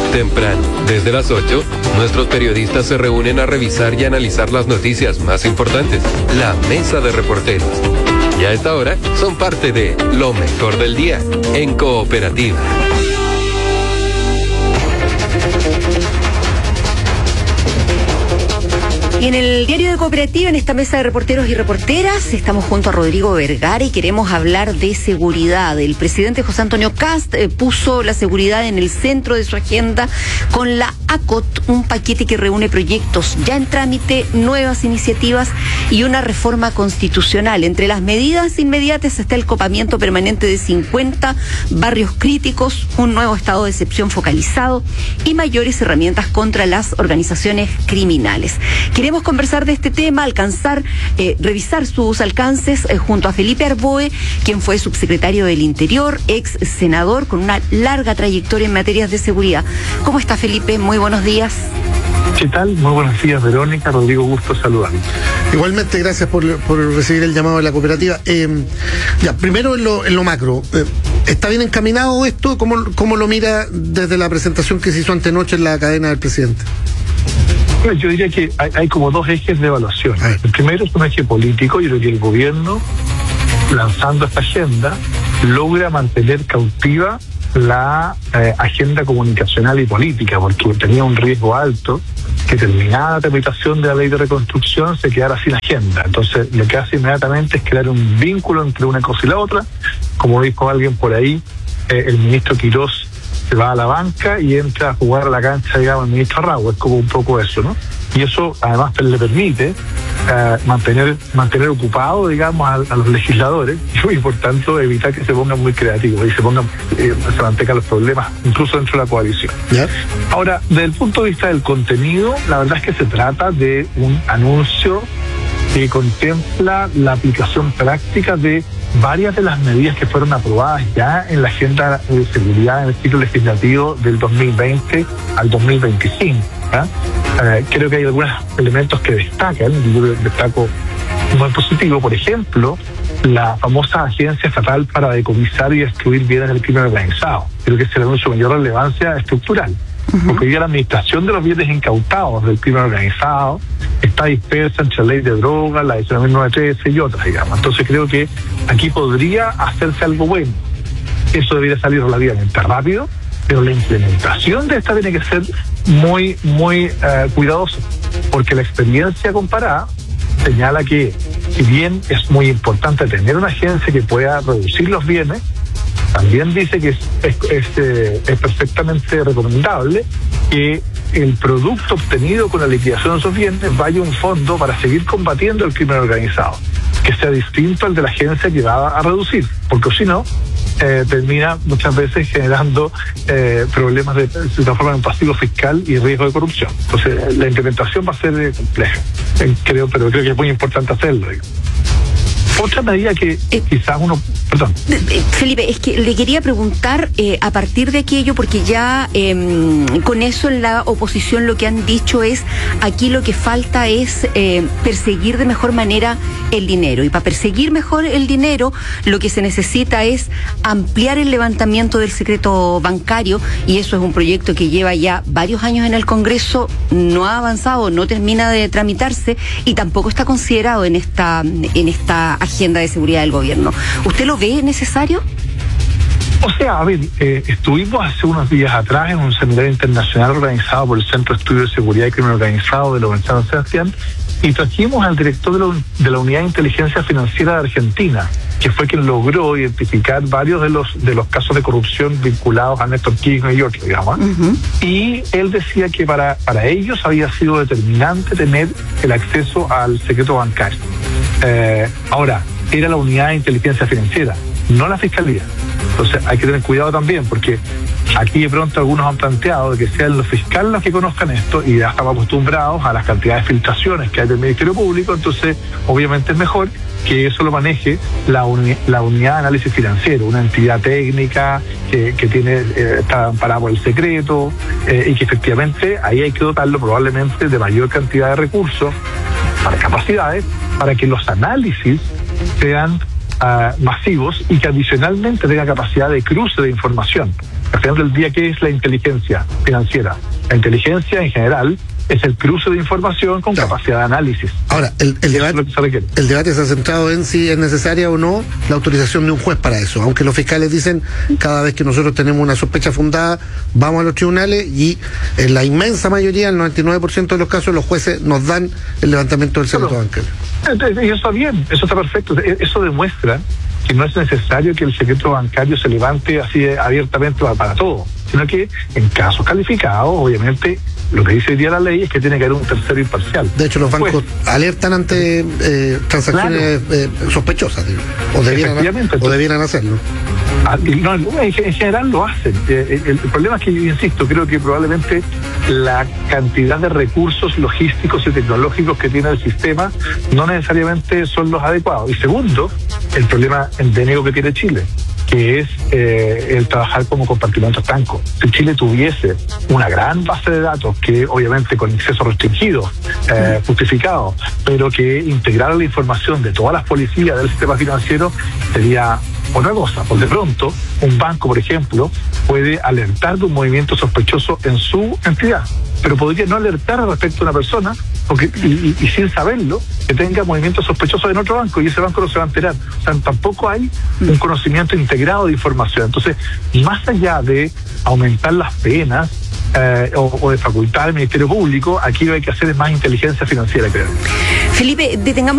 Temprano, desde las 8, nuestros periodistas se reúnen a revisar y analizar las noticias más importantes. La Mesa de Reporteros. Y a esta hora son parte de Lo Mejor del Día, en Cooperativa. Y en el diario de Cooperativa, en esta mesa de reporteros y reporteras, estamos junto a Rodrigo Vergara y queremos hablar de seguridad. El presidente José Antonio Kast puso la seguridad en el centro de su agenda con la ACOT, un paquete que reúne proyectos ya en trámite, nuevas iniciativas y una reforma constitucional. Entre las medidas inmediatas está el copamiento permanente de 50 barrios críticos, un nuevo estado de excepción focalizado y mayores herramientas contra las organizaciones criminales. Queremos conversar de este tema, revisar sus alcances junto a Felipe Arboe, quien fue subsecretario del Interior, ex senador con una larga trayectoria en materias de seguridad. ¿Cómo está, Felipe? Muy buenos días. ¿Qué tal? Muy buenos días, Verónica. Rodrigo, gusto saludarlos. Igualmente, gracias por recibir el llamado de la cooperativa. Primero en lo macro. ¿Está bien encaminado esto? ¿Cómo lo mira desde la presentación que se hizo antenoche en la cadena del presidente? Yo diría que hay como dos ejes de evaluación. El primero es un eje político. Yo creo que el gobierno, lanzando esta agenda, logra mantener cautiva la agenda comunicacional y política, porque tenía un riesgo alto que terminada la tramitación de la ley de reconstrucción se quedara sin agenda. Entonces lo que hace inmediatamente es crear un vínculo entre una cosa y la otra. Como dijo alguien por ahí, el ministro Quirós se va a la banca y entra a jugar a la cancha, digamos, el ministro Raúl. Es como un poco eso, ¿no? Y eso además le permite mantener ocupado, digamos, a los legisladores y por tanto evitar que se pongan muy creativos y se mantengan los problemas incluso dentro de la coalición. ¿Ya? Ahora, desde el punto de vista del contenido, la verdad es que se trata de un anuncio que contempla la aplicación práctica de varias de las medidas que fueron aprobadas ya en la agenda de seguridad en el ciclo legislativo del 2020 al 2025. Creo que hay algunos elementos que destacan, y yo destaco muy positivo, por ejemplo, la famosa Agencia Estatal para Decomisar y Destruir Bienes del Crimen Organizado. Creo que es el anuncio de mayor relevancia estructural. Porque hoy día la administración de los bienes incautados del crimen organizado está dispersa entre la ley de drogas, la 1913 y otras, digamos. Entonces creo que aquí podría hacerse algo bueno. Eso debería salir relativamente rápido, pero la implementación de esta tiene que ser muy cuidadosa, porque la experiencia comparada señala que, si bien es muy importante tener una agencia que pueda reducir los bienes, también dice que es perfectamente recomendable que el producto obtenido con la liquidación de esos bienes vaya a un fondo para seguir combatiendo el crimen organizado, que sea distinto al de la agencia que va a reducir, porque si no, termina muchas veces generando problemas de forma de pasivo fiscal y riesgo de corrupción. Entonces, la implementación va a ser compleja, pero creo que es muy importante hacerlo. Otra medida que quizás uno... Perdón. Felipe, es que le quería preguntar a partir de aquello, porque ya con eso en la oposición lo que han dicho es, aquí lo que falta es perseguir de mejor manera el dinero. Y para perseguir mejor el dinero, lo que se necesita es ampliar el levantamiento del secreto bancario, y eso es un proyecto que lleva ya varios años en el Congreso, no ha avanzado, no termina de tramitarse y tampoco está considerado en esta agenda de seguridad del gobierno. ¿Usted lo ve necesario? O sea, a ver, estuvimos hace unos días atrás en un seminario internacional organizado por el Centro de Estudios de Seguridad y Crimen Organizado de la Universidad de San Sebastián y trajimos al director de la Unidad de Inteligencia Financiera de Argentina, que fue quien logró identificar varios de los casos de corrupción vinculados a Néstor Kirchner y otros, digamos. Y él decía que para ellos había sido determinante tener el acceso al secreto bancario. Ahora, era la Unidad de Inteligencia Financiera, no la Fiscalía. Entonces hay que tener cuidado también, porque aquí de pronto algunos han planteado de que sean los fiscales los que conozcan esto, y ya estamos acostumbrados a las cantidades de filtraciones que hay del Ministerio Público. Entonces obviamente es mejor que eso lo maneje la unidad de análisis financiero, una entidad técnica que está amparada por el secreto, y que efectivamente ahí hay que dotarlo probablemente de mayor cantidad de recursos, para capacidades, para que los análisis sean masivos y que adicionalmente tenga capacidad de cruce de información. Al final del día, ¿qué es la inteligencia financiera? La inteligencia en general es el cruce de información con capacidad de análisis. Ahora, el debate se ha centrado en si es necesaria o no la autorización de un juez para eso, aunque los fiscales dicen cada vez que nosotros tenemos una sospecha fundada, vamos a los tribunales y en la inmensa mayoría, el 99% de los casos, los jueces nos dan el levantamiento del secreto bancario. Y eso está bien, eso está perfecto. Eso demuestra que no es necesario que el secreto bancario se levante así abiertamente para todo, sino que en casos calificados, obviamente, lo que dice hoy día la ley es que tiene que haber un tercero imparcial. De hecho, los bancos alertan ante transacciones sospechosas, digo, o debieran hacerlo. No, en general lo hacen. El problema es que, yo insisto, creo que probablemente la cantidad de recursos logísticos y tecnológicos que tiene el sistema no necesariamente son los adecuados. Y segundo, el problema endémico que tiene Chile, que es el trabajar como compartimentos estancos. Si Chile tuviese una gran base de datos, que obviamente con acceso restringido, justificado, pero que integrara la información de todas las policías del sistema financiero, sería otra cosa. Por de pronto, un banco, por ejemplo, puede alertar de un movimiento sospechoso en su entidad, pero podría no alertar respecto a una persona y sin saberlo, que tenga movimientos sospechosos en otro banco, y ese banco no se va a enterar. O sea, tampoco hay un conocimiento integrado de información. Entonces, más allá de aumentar las penas o de facultar al Ministerio Público, aquí lo que hay que hacer es más inteligencia financiera, creo. Felipe, detengamos